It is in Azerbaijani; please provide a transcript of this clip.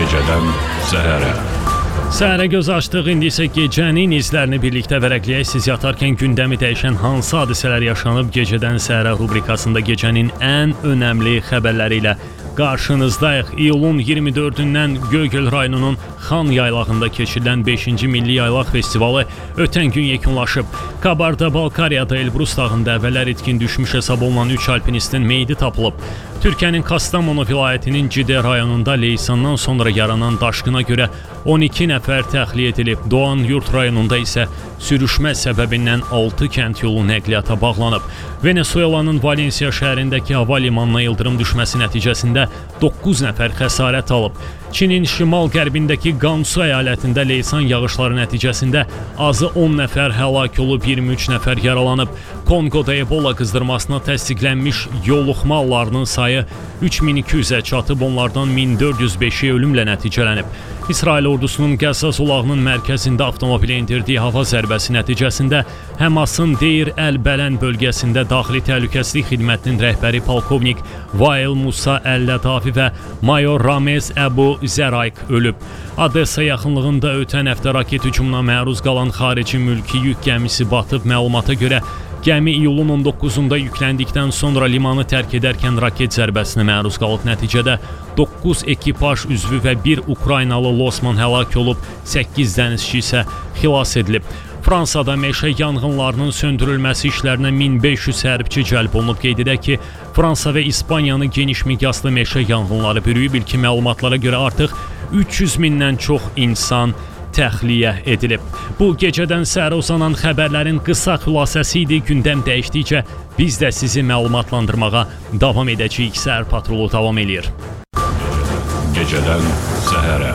Gecədən səhərə. Səhərə göz açdıq, indi isə gecənin izlərini birlikdə vərəqləyək. Siz yatarkən gündəmi dəyişən hansı hadisələr yaşanıb? Gecədən səhərə rubrikasında gecənin ən önəmli xəbərləri ilə qarşınızdayıq. İyulun 24-dən Göygöl rayonunun Xan yaylağında keçirilən 5-ci Milli Yaylaq Festivalı ötən gün yekunlaşıb. Kabarda-Balkariyada Elbrus dağında əvvəllər itkin düşmüş hesab olunan 3 alpinistin meyidi tapılıb. Türkiyənin Kastamonu vilayətinin Cide rayonunda Leysandan sonra yaranan daşqına görə 12 nəfər təxliyə edilib. Doğan Yurt rayonunda isə sürüşmə səbəbindən 6 kənd yolu nəqliyyata bağlanıb. Venezuelanın Valensiya şəhərindəki hava limanına ildırım düşməsi nəticəsində 9 nəfər xəsarət alıb. Çinin şimal-qərbindəki Gansu əyalətində leysan yağışları nəticəsində azı 10 nəfər həlak olub, 23 nəfər yaralanıb. Konqoda Ebola qızdırmasına təsdiqlənmiş yoluxma hallarının sayı 3200-ə çatıb, onlardan 1405-i ölümlə nəticələnib. İsrail ordusunun Qəzza zolağının mərkəzində avtomobilə endirdiyi hava zərbəsi nəticəsində Həmasın Deyr Əl-Bələn bölgəsində daxili təhlükəsizlik xidmətinin rəhbəri polkovnik Vail Musa Əl-Ladavi və mayor Ramez Əbu Zərayq ölüb. Odessa yaxınlığında ötən həftə raket hücumuna məruz qalan xarici mülki yük gəmisi batıb. Məlumata görə gəmi iyulun 19-unda yükləndikdən sonra limanı tərk edərkən raket zərbəsinə məruz qalıb. Nəticədə 9 ekipaj üzvü və 1 Ukraynalı losman həlak olub, 8 dənizçi isə xilas edilib. Fransada meşə yanğınlarının söndürülməsi işlərinə 1500 hərbçi cəlb olunub. Qeyd edək ki, Fransa və İspaniyanı geniş miqyaslı meşə yanğınları bürüyüb. İlkin məlumatlara görə artıq 300 mindən çox insan təxliyə edilib. Bu gecədən səhərə uzanan xəbərlərin qısa xülasəsi idi. Gündəm dəyişdikcə biz də sizi məlumatlandırmağa davam edəcəyik. Səhər patrolu davam edir. Gecədən səhərə.